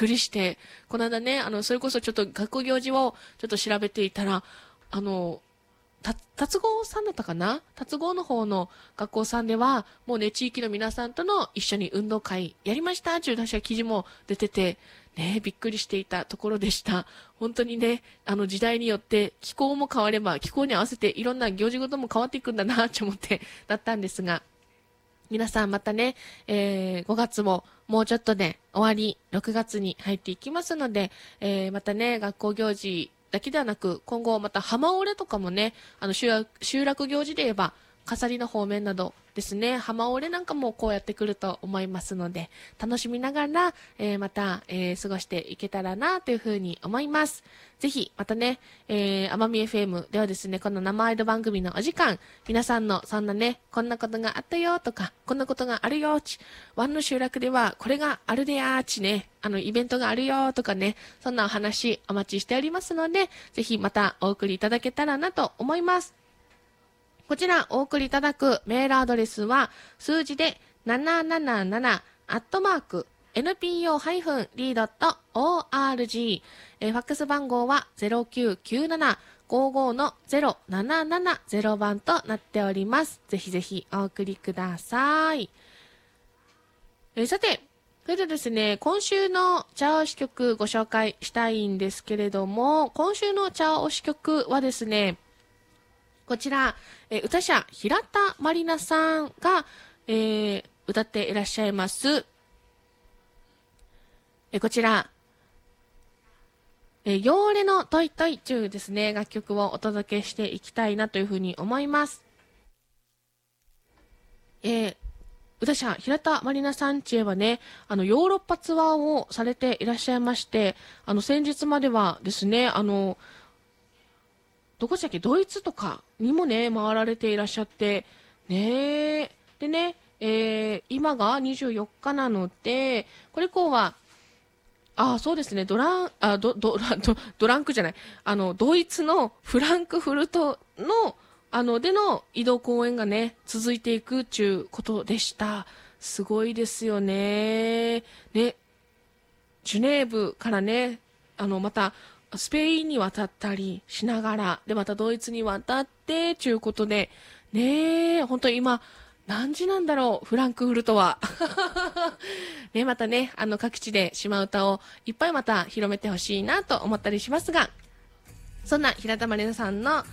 くりして、この間ね、それこそちょっと学校行事をちょっと調べていたら、達合さんだったかな、達合の方の学校さんでは、もうね、地域の皆さんとの一緒に運動会やりましたっていう確か記事も出てて、ね、びっくりしていたところでした。本当にね、時代によって気候も変われば、気候に合わせていろんな行事ごとも変わっていくんだなって思ってだったんですが、皆さんまたね、5月ももうちょっとで終わり、6月に入っていきますので、またね、学校行事だけではなく、今後また浜折れとかもね、集落行事で言えば、飾りの方面などですね、浜折れなんかもこうやってくると思いますので、楽しみながら、また、過ごしていけたらなというふうに思います。ぜひ、またね、奄美 FM ではですね、この生アイド番組のお時間、皆さんのそんなね、こんなことがあったよとか、こんなことがあるよち、ワンの集落ではこれがあるでやーちね、イベントがあるよとかね、そんなお話お待ちしておりますので、ぜひまたお送りいただけたらなと思います。こちらお送りいただくメールアドレスは数字で777@npo-ri.org、ファックス番号は0997-55-0770番となっております。ぜひぜひお送りください。さて、それでですね、今週のチャー推し曲ご紹介したいんですけれども、今週のチャー推し曲はですね、こちら、歌者平田まりなさんが、歌っていらっしゃいます、こちら、ヨーレのトイトイというですね、楽曲をお届けしていきたいなというふうに思います。歌者平田まりなさんちへはね、ヨーロッパツアーをされていらっしゃいまして、先日まではですね、どこでしたっけ、ドイツとかにもね、回られていらっしゃって、ねでね、今が24日なので、これ以降は、そうですね、ドランクじゃない、ドイツのフランクフルトの、での移動公演がね、続いていくっていうことでした。すごいですよね。ね、ジュネーブからね、また、スペインに渡ったりしながら、で、またドイツに渡って、ということで、ねえ、本当に今、何時なんだろう、フランクフルトは。ね、またね、各地で島唄をいっぱいまた広めてほしいなと思ったりしますが、そんな平田まりなさんの、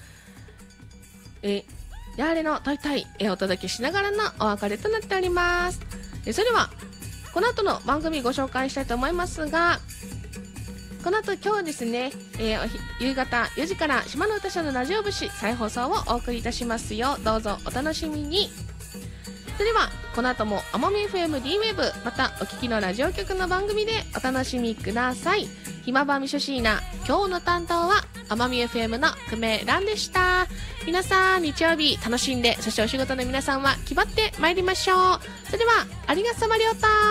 ヤーレのトイトイ、お届けしながらのお別れとなっております。それでは、この後の番組ご紹介したいと思いますが、この後今日ですね、夕方4時から島の歌社のラジオ節再放送をお送りいたしますよ。どうぞお楽しみに。それではこの後も奄美 FM D-Wave またお聞きのラジオ局の番組でお楽しみください。ひまばみしょしーな、今日の担当は奄美 FM の久米蘭でした。皆さん日曜日楽しんで、そしてお仕事の皆さんは気張ってまいりましょう。それではありがさまりょうた。